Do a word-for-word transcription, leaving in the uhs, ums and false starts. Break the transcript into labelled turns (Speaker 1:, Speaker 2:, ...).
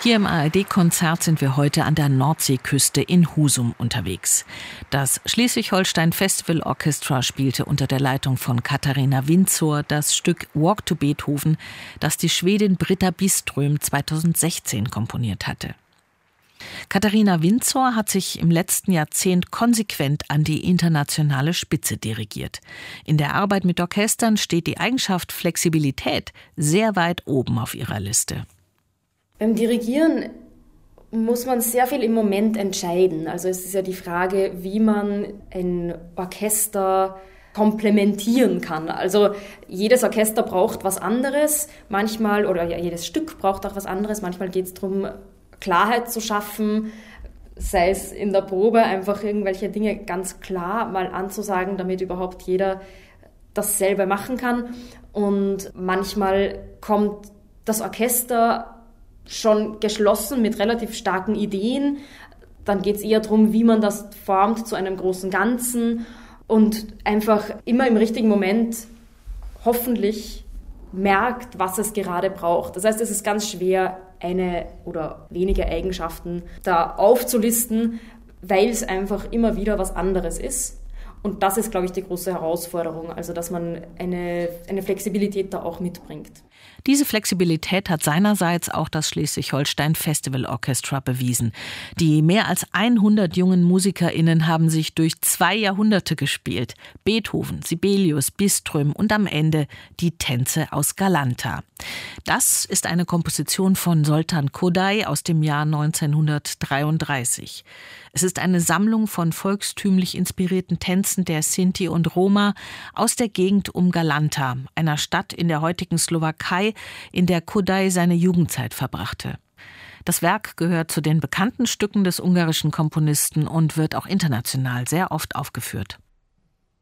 Speaker 1: Hier im A R D-Konzert sind wir heute an der Nordseeküste in Husum unterwegs. Das Schleswig-Holstein Festival Orchestra spielte unter der Leitung von Katharina Windsor das Stück Walk to Beethoven, das die Schwedin Britta Byström zweitausendsechzehn komponiert hatte. Katharina Windsor hat sich im letzten Jahrzehnt konsequent an die internationale Spitze dirigiert. In der Arbeit mit Orchestern steht die Eigenschaft Flexibilität sehr weit oben auf ihrer Liste.
Speaker 2: Beim Dirigieren muss man sehr viel im Moment entscheiden. Also es ist ja die Frage, wie man ein Orchester komplementieren kann. Also jedes Orchester braucht was anderes, manchmal, oder ja, jedes Stück braucht auch was anderes. Manchmal geht es darum, Klarheit zu schaffen, sei es in der Probe, einfach irgendwelche Dinge ganz klar mal anzusagen, damit überhaupt jeder dasselbe machen kann. Und manchmal kommt das Orchester schon geschlossen mit relativ starken Ideen. Dann geht es eher darum, wie man das formt zu einem großen Ganzen und einfach immer im richtigen Moment hoffentlich merkt, was es gerade braucht. Das heißt, es ist ganz schwer, eine oder wenige Eigenschaften da aufzulisten, weil es einfach immer wieder was anderes ist. Und das ist, glaube ich, die große Herausforderung, also dass man eine, eine Flexibilität da auch mitbringt.
Speaker 1: Diese Flexibilität hat seinerseits auch das Schleswig-Holstein Festival Orchestra bewiesen. Die mehr als hundert jungen MusikerInnen haben sich durch zwei Jahrhunderte gespielt. Beethoven, Sibelius, Byström und am Ende die Tänze aus Galanta. Das ist eine Komposition von Zoltán Kodály aus dem Jahr neunzehnhundertdreiunddreißig. Es ist eine Sammlung von volkstümlich inspirierten Tänzen der Sinti und Roma aus der Gegend um Galanta, einer Stadt in der heutigen Slowakei, in der Kodály seine Jugendzeit verbrachte. Das Werk gehört zu den bekannten Stücken des ungarischen Komponisten und wird auch international sehr oft aufgeführt.